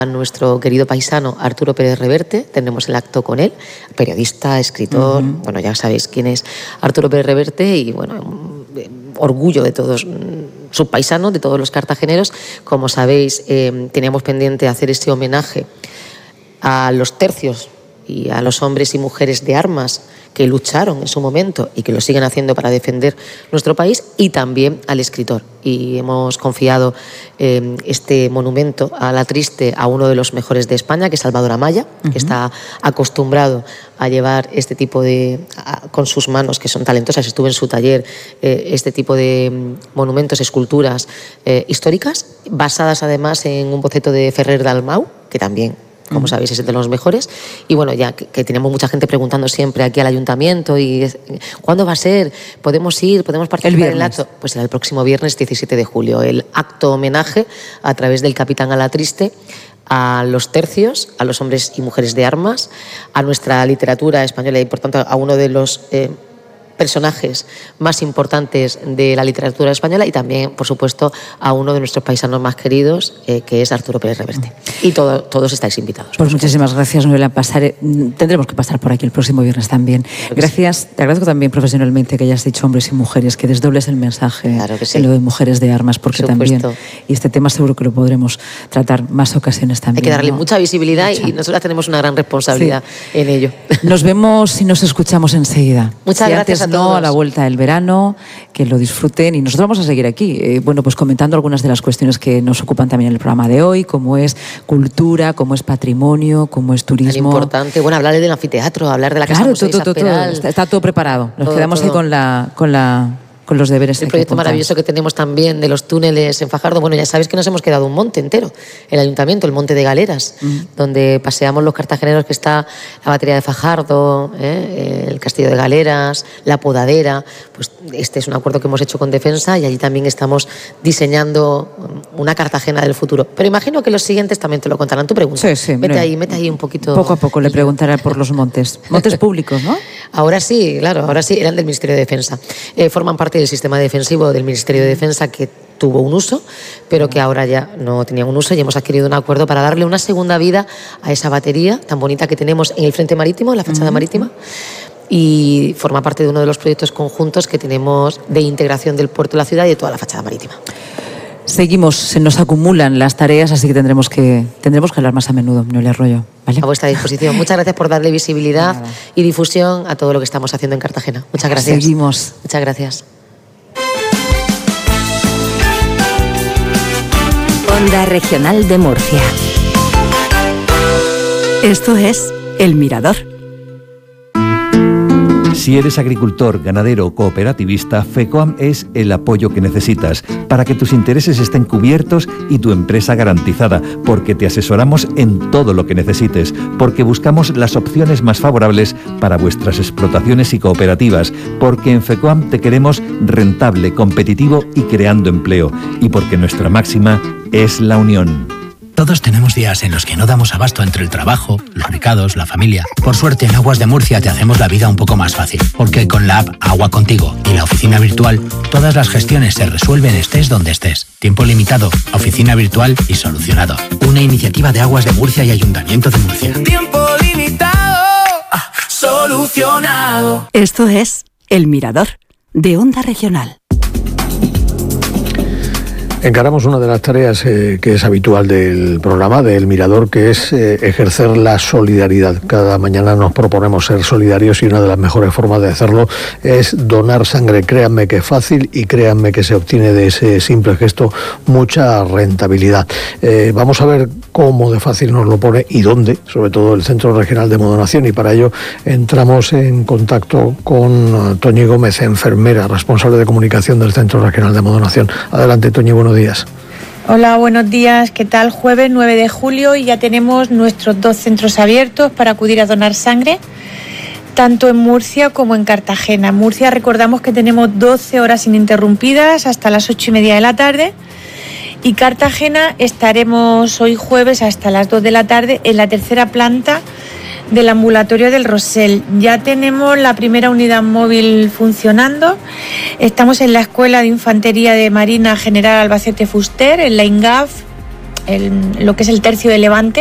a nuestro querido paisano Arturo Pérez Reverte. Tendremos el acto con él, periodista, escritor. Bueno, ya sabéis quién es Arturo Pérez Reverte y, bueno, orgullo de todos sus paisanos, de todos los cartageneros. Como sabéis, teníamos pendiente hacer este homenaje a los tercios y a los hombres y mujeres de armas que lucharon en su momento y que lo siguen haciendo para defender nuestro país, y también al escritor. Y hemos confiado este monumento a la triste a uno de los mejores de España, que es Salvador Amaya, que está acostumbrado a llevar este tipo de, con sus manos, que son talentosas. Estuve en su taller, este tipo de monumentos, esculturas históricas, basadas además en un boceto de Ferrer Dalmau, que también, como sabéis, es de los mejores. Y bueno, ya que tenemos mucha gente preguntando siempre aquí al ayuntamiento, y ¿cuándo va a ser? ¿Podemos ir? ¿Podemos participar en el acto? Pues será el próximo viernes 17 de julio, el acto homenaje a través del Capitán Alatriste a los tercios, a los hombres y mujeres de armas, a nuestra literatura española y, por tanto, a uno de los personajes más importantes de la literatura española, y también, por supuesto, a uno de nuestros paisanos más queridos, que es Arturo Pérez Reverte. Y todos estáis invitados. Pues muchísimas gracias, Noelia. Tendremos que pasar por aquí el próximo viernes también. Gracias. Te agradezco también profesionalmente que hayas dicho hombres y mujeres, que desdobles el mensaje en lo de mujeres de armas, porque también, y este tema seguro que lo podremos tratar más ocasiones también. Hay que darle mucha visibilidad, y nosotras tenemos una gran responsabilidad en ello. Nos vemos y nos escuchamos enseguida. Muchas gracias a todos. A la vuelta del verano, que lo disfruten, y nosotros vamos a seguir aquí, bueno, pues comentando algunas de las cuestiones que nos ocupan también en el programa de hoy, como es cultura, como es patrimonio, como es turismo. Tan importante, bueno, hablar del anfiteatro, hablar de la Casa Museo de San Peral. Está todo preparado. Nos quedamos ahí con los deberes. El proyecto maravilloso que tenemos también de los túneles en Fajardo. Bueno, ya sabéis que nos hemos quedado un monte entero, el ayuntamiento, el Monte de Galeras, donde paseamos los cartageneros, que está la batería de Fajardo, el castillo de Galeras, la podadera. Pues este es un acuerdo que hemos hecho con Defensa, y allí también estamos diseñando una Cartagena del futuro. Pero imagino que los siguientes también te lo contarán. Tú preguntas. Sí, mete ahí un poquito. Poco a poco le preguntaré por los montes. Montes públicos, ¿no? Ahora sí, claro, eran del Ministerio de Defensa. Forman parte del sistema defensivo del Ministerio de Defensa, que tuvo un uso, pero que ahora ya no tenía un uso, y hemos adquirido un acuerdo para darle una segunda vida a esa batería tan bonita que tenemos en el frente marítimo, en la fachada marítima, y forma parte de uno de los proyectos conjuntos que tenemos de integración del puerto de la ciudad y de toda la fachada marítima. Seguimos, se nos acumulan las tareas, así que tendremos que hablar más a menudo, Noelia Arroyo. ¿Vale? A vuestra disposición. Muchas gracias por darle visibilidad y difusión a todo lo que estamos haciendo en Cartagena. Muchas gracias. Seguimos. Muchas gracias. Onda Regional de Murcia. Esto es El Mirador. Si eres agricultor, ganadero o cooperativista, FECOAM es el apoyo que necesitas para que tus intereses estén cubiertos y tu empresa garantizada, porque te asesoramos en todo lo que necesites, porque buscamos las opciones más favorables para vuestras explotaciones y cooperativas, porque en FECOAM te queremos rentable, competitivo y creando empleo, y porque nuestra máxima es la unión. Todos tenemos días en los que no damos abasto entre el trabajo, los recados, la familia. Por suerte, en Aguas de Murcia te hacemos la vida un poco más fácil, porque con la app Agua Contigo y la oficina virtual, todas las gestiones se resuelven estés donde estés. Tiempo limitado, oficina virtual y solucionado. Una iniciativa de Aguas de Murcia y Ayuntamiento de Murcia. Tiempo limitado, solucionado. Esto es El Mirador, de Onda Regional. Encaramos una de las tareas que es habitual del programa, del Mirador, que es ejercer la solidaridad. Cada mañana nos proponemos ser solidarios, y una de las mejores formas de hacerlo es donar sangre. Créanme que es fácil, y créanme que se obtiene de ese simple gesto mucha rentabilidad. Vamos a ver cómo de fácil nos lo pone y dónde, sobre todo el Centro Regional de Hemodonación, y para ello entramos en contacto con Toñi Gómez, enfermera, responsable de comunicación del Centro Regional de Hemodonación. Adelante, Toñi, buenos días. Hola, buenos días. ¿Qué tal? Jueves 9 de julio y ya tenemos nuestros 2 centros abiertos para acudir a donar sangre, tanto en Murcia como en Cartagena. En Murcia recordamos que tenemos 12 horas ininterrumpidas hasta las 8:30 de la tarde, y Cartagena estaremos hoy jueves hasta las 2 de la tarde en la tercera planta del ambulatorio del Rosell. Ya tenemos la primera unidad móvil funcionando. Estamos en la Escuela de Infantería de Marina General Albacete Fuster, en la INGAF, lo que es el tercio de Levante,